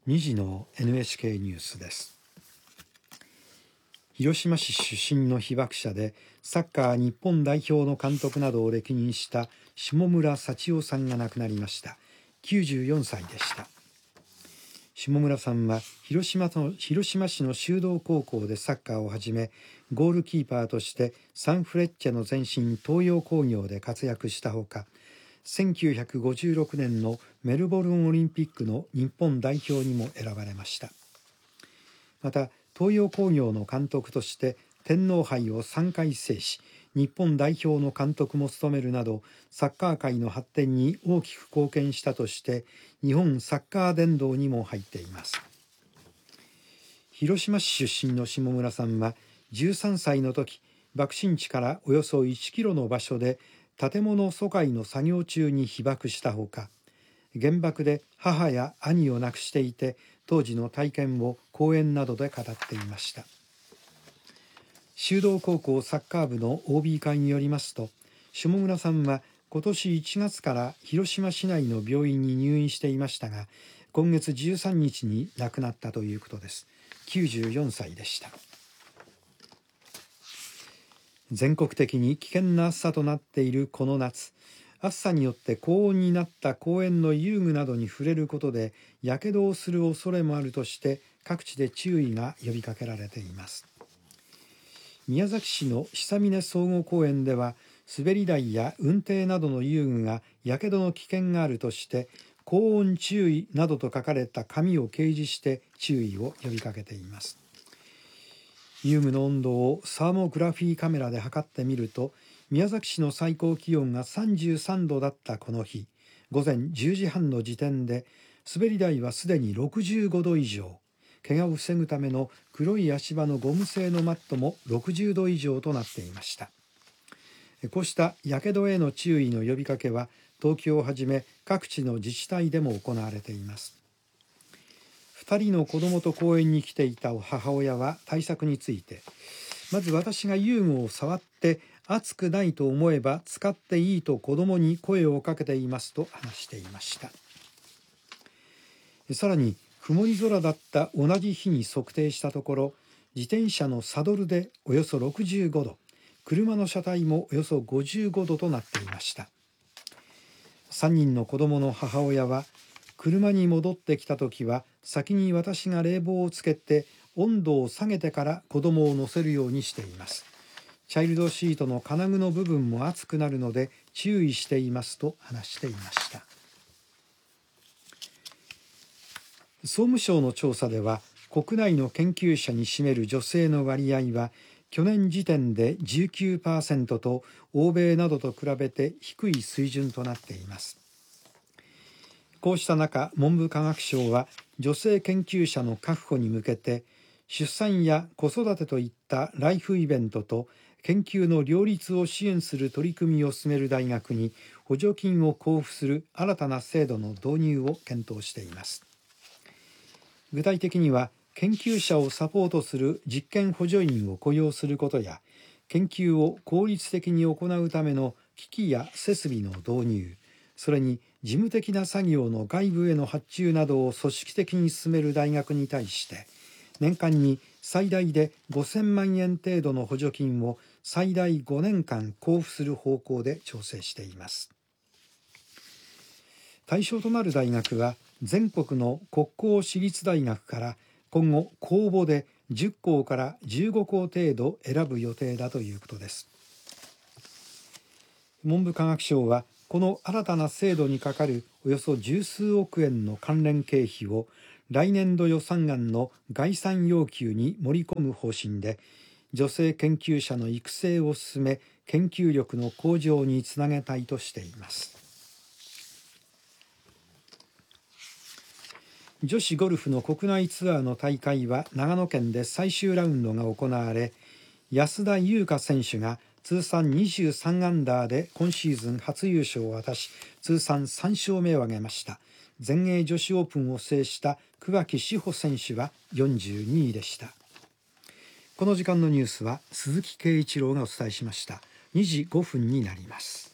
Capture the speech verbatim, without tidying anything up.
にじの エヌエイチケー ニュースです。広島市出身の被爆者でサッカー日本代表の監督などを歴任した下村幸男さんが亡くなりました。きゅうじゅうよんさいでした。下村さんは広島の広島市の修道高校でサッカーを始め、ゴールキーパーとしてサンフレッチェの前身東洋工業で活躍したほか、せんきゅうひゃくごじゅうろくねんのメルボルンオリンピックの日本代表にも選ばれました。また東洋工業の監督として天皇杯をさんかい制し、日本代表の監督も務めるなどサッカー界の発展に大きく貢献したとして日本サッカー殿堂にも入っています。広島市出身の下村さんはじゅうさんさいの時、爆心地からおよそいちキロの場所で建物疎開の作業中に被爆したほか、原爆で母や兄を亡くしていて当時の体験を講演などで語っていました。修道高校サッカー部の オービー 会によりますと、下村さんは今年いちがつから広島市内の病院に入院していましたが、今月じゅうさんにちに亡くなったということです。きゅうじゅうよんさいでした。全国的に危険な暑さとなっているこの夏、暑さによって高温になった公園の遊具などに触れることでやけどをする恐れもあるとして各地で注意が呼びかけられています。宮崎市の久峰総合公園では滑り台や運転などの遊具がやけどの危険があるとして高温注意などと書かれた紙を掲示して注意を呼びかけています。遊具の温度をサーモグラフィーカメラで測ってみると、宮崎市の最高気温がさんじゅうさんどだったこの日、午前じゅうじはんの時点で滑り台はすでにろくじゅうごど以上、怪我を防ぐための黒い足場のゴム製のマットもろくじゅうど以上となっていました。こうしたやけどへの注意の呼びかけは東京をはじめ各地の自治体でも行われています。ふたりの子どもと公園に来ていた母親は対策について、まず私が遊具を触って熱くないと思えば使っていいと子どもに声をかけていますと話していました。さらに曇り空だった同じ日に測定したところ、自転車のサドルでおよそろくじゅうごど、車の車体もおよそごじゅうごどとなっていました。さんにんの子どもの母親は、車に戻ってきたときは先に私が冷房をつけて温度を下げてから子どもを乗せるようにしています。チャイルドシートの金具の部分も熱くなるので注意していますと話していました。総務省の調査では、国内の研究者に占める女性の割合は去年時点で じゅうきゅうパーセント と欧米などと比べて低い水準となっています。こうした中、文部科学省は女性研究者の確保に向けて、出産や子育てといったライフイベントと研究の両立を支援する取り組みを進める大学に補助金を交付する新たな制度の導入を検討しています。具体的には、研究者をサポートする実験補助員を雇用することや、研究を効率的に行うための機器や設備の導入、それに事務的な作業の外部への発注などを組織的に進める大学に対して、年間に最大でごせんまんえん程度の補助金を最大ごねんかん交付する方向で調整しています。対象となる大学は、全国の国公私立大学から今後公募でじゅっこうからじゅうごこう程度選ぶ予定だということです。文部科学省は、この新たな制度にかかるおよそ十数億円の関連経費を来年度予算案の概算要求に盛り込む方針で、女性研究者の育成を進め、研究力の向上につなげたいとしています。女子ゴルフの国内ツアーの大会は長野県で最終ラウンドが行われ、安田祐香選手が通算にじゅうさんアンダーで今シーズン初優勝を果たし、通算さんしょうめを挙げました。全英女子オープンを制した桑木志帆選手はよんじゅうにいでした。この時間のニュースは鈴木圭一郎がお伝えしました。にじごふんになります。